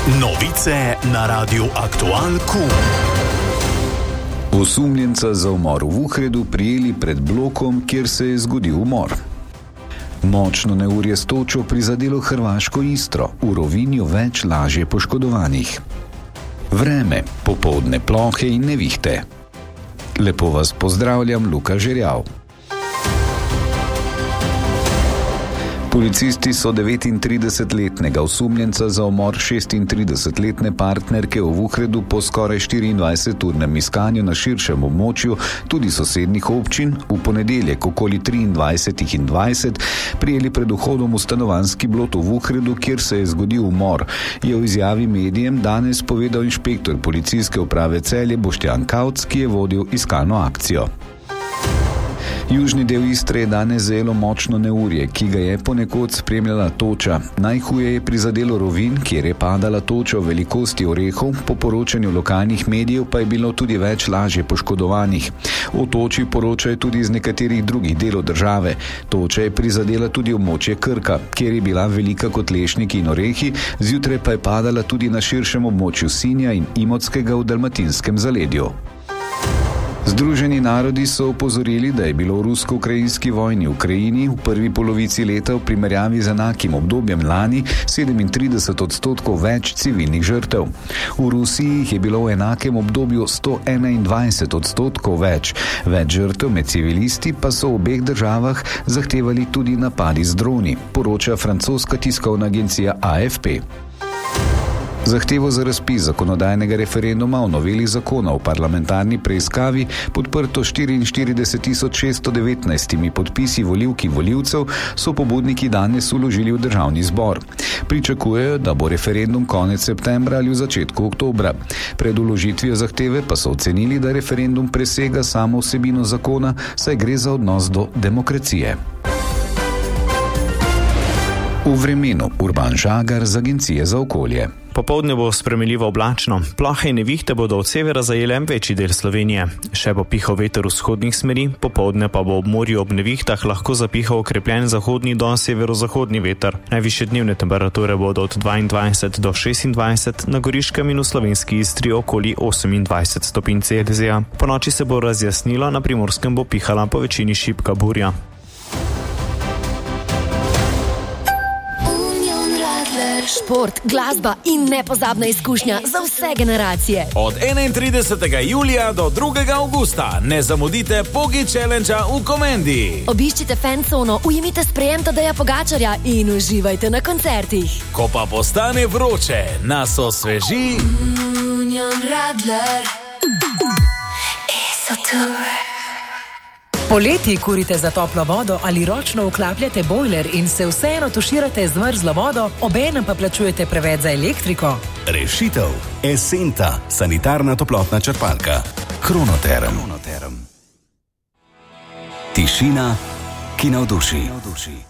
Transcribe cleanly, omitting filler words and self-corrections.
Novice na Radiu Aktualku. Osumljenca za umor v Vuhredu prijeli pred blokom, kjer se je zgodil umor. Močno neurje s točo prizadelo hrvaško Istro, v Rovinju več lažje poškodovanih. Vreme, popoldne plohe in nevihte. Lepo vas pozdravljam, Luka Žerjav. Policisti so 39-letnega osumljenca za umor 36-letne partnerke v Vuhredu po skoraj 24-urnem iskanju na širšem območju tudi sosednjih občin v ponedeljek okoli 23:20 prijeli pred vhodom v stanovanjski blok v Vuhredu, kjer se je zgodil umor, je v izjavi medijem danes povedal inšpektor policijske uprave Celje Boštjan Kauc, ki je vodil iskalno akcijo. Južni del Istre je danes zajelo močno neurje, ki ga je ponekod spremljala toča. Najhuje je prizadelo Rovin, kjer je padala toča v velikosti orehov, po poročanju lokalnih medijev pa je bilo tudi več lažje poškodovanih. O toči poročajo tudi iz nekaterih drugih delov države. Toča je prizadela tudi območje Krka, kjer je bila velika kot lešniki in orehi, zjutraj pa je padala tudi na širšem območju Sinja in Imotskega v Dalmatinskem zaledju. Združeni narodi so opozorili, da je bilo v rusko-ukrajinski vojni v Ukrajini v prvi polovici leta v primerjavi z enakim obdobjem lani 37% več civilnih žrtev. V Rusiji jih je bilo v enakem obdobju 121% več. Več žrtev med civilisti pa so v obeh državah zahtevali tudi napadi z droni, poroča francoska tiskovna agencija AFP. Zahtevo za razpis zakonodajnega referenduma o noveli zakona o parlamentarni preiskavi, podprto 44.619 podpisi volivk in volivcev, so pobudniki danes vložili v državni zbor. Pričakujejo, da bo referendum konec septembra ali v začetku oktobra. Pred vložitvijo zahteve pa so ocenili, da referendum presega samo vsebino zakona, saj gre za odnos do demokracije. V vremenu Urban Žagar z Agencije za okolje. Popoldne bo spremenljivo oblačno. Plohe in nevihte bodo od severa zajele večji del Slovenije. Še bo pihal veter vzhodnih smeri, popoldne pa bo ob morju ob nevihtah lahko zapihal okrepljen zahodni do severozahodni veter. Najvišje dnevne temperature bodo od 22 do 26, na Goriškem in v slovenski Istri okoli 28 stopinj Celzija. Po noči se bo razjasnilo, na Primorskem bo pihala po večini šibka burja. Šport, glasba in nepozabna izkušnja za vse generacije. Od 31. julija do 2. augusta ne zamudite Pogi Challenge-a v Komendi. Obiščite fancono, ujemite sprejem Tadeja Pogačarja in uživajte na koncertih. Ko pa postane vroče, nas osveži Union Radler. Poleti kurite za toplo vodo ali ročno vklapljate bojler in se vseeno tuširate z mrzlo vodo, obenem pa plačujete preveč za elektriko? Rešitev. Esenta, sanitarna toplotna črpalka. Kronoterm. Tišina, ki navduši.